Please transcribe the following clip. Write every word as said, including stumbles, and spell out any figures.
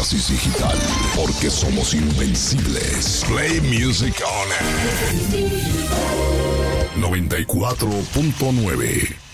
Oasis Digital, porque somos invencibles. Play Music On Air noventa y cuatro punto nueve.